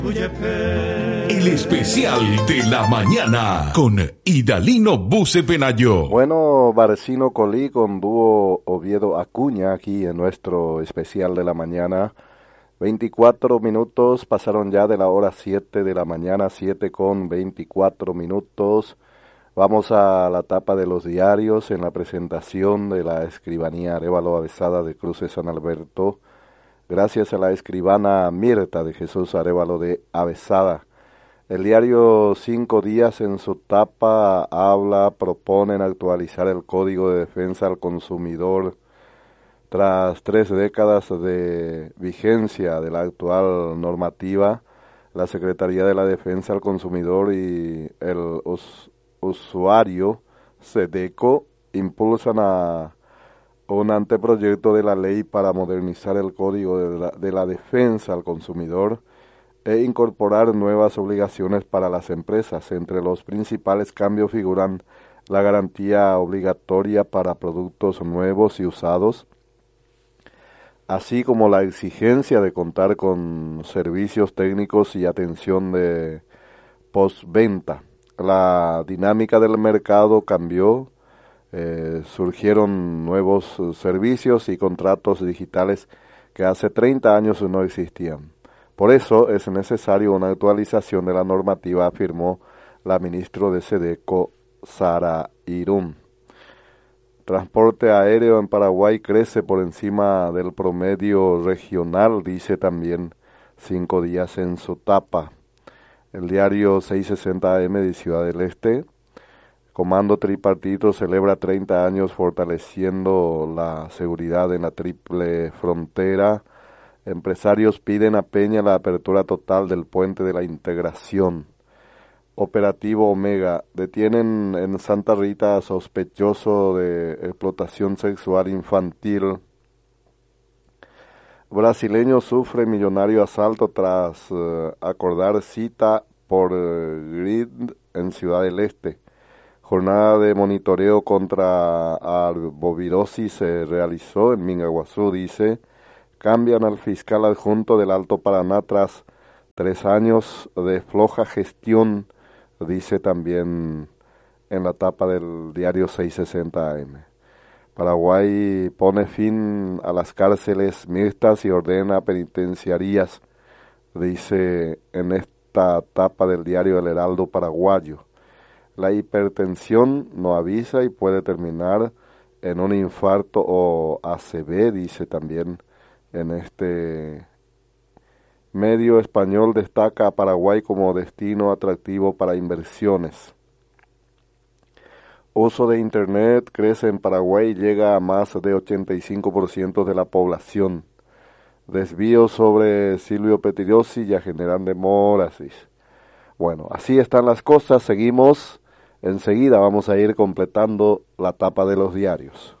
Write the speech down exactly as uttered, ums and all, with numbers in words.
El especial de la mañana con Idalino Buce Penayo. Bueno, Barcino Colí con dúo Oviedo Acuña aquí en nuestro especial de la mañana. veinticuatro minutos pasaron ya de la hora siete de la mañana, siete con veinticuatro minutos. Vamos a la tapa de los diarios en la presentación de la escribanía Arévalo Avesada de Cruces San Alberto. Gracias a la escribana Mirta de Jesús Arévalo de Avesada. El diario Cinco Días en su tapa habla, proponen actualizar el Código de Defensa al Consumidor. Tras tres décadas de vigencia de la actual normativa, la Secretaría de la Defensa al Consumidor y el us- usuario, SEDECO, impulsan a un anteproyecto de la ley para modernizar el Código de la, de la Defensa al Consumidor e incorporar nuevas obligaciones para las empresas. Entre los principales cambios figuran la garantía obligatoria para productos nuevos y usados, así como la exigencia de contar con servicios técnicos y atención de postventa. La dinámica del mercado cambió, eh, surgieron nuevos uh, servicios y contratos digitales que hace treinta años no existían. Por eso es necesario una actualización de la normativa, afirmó la ministra de SEDECO, Sara Irún. Transporte aéreo en Paraguay crece por encima del promedio regional, dice también Cinco Días en su tapa. El diario seiscientos sesenta A M de Ciudad del Este, Comando Tripartito celebra treinta años fortaleciendo la seguridad en la triple frontera. Empresarios piden a Peña la apertura total del puente de la integración. Operativo Omega, detienen en Santa Rita a sospechoso de explotación sexual infantil. Brasileño sufre millonario asalto tras uh, acordar cita por uh, grid en Ciudad del Este. Jornada de monitoreo contra arbovirosis se realizó en Mingaguazú, dice. Cambian al fiscal adjunto del Alto Paraná tras tres años de floja gestión, dice también en la tapa del diario seiscientos sesenta A M. Paraguay pone fin a las cárceles mixtas y ordena penitenciarías, dice en esta tapa del diario El Heraldo Paraguayo. La hipertensión no avisa y puede terminar en un infarto o A C V, dice también en este medio español. Destaca a Paraguay como destino atractivo para inversiones. Uso de Internet crece en Paraguay y llega a más de ochenta y cinco por ciento de la población. Desvíos sobre Silvio Pettirossi ya generan demoras. Bueno, así están las cosas. Seguimos. Enseguida vamos a ir completando la tapa de los diarios.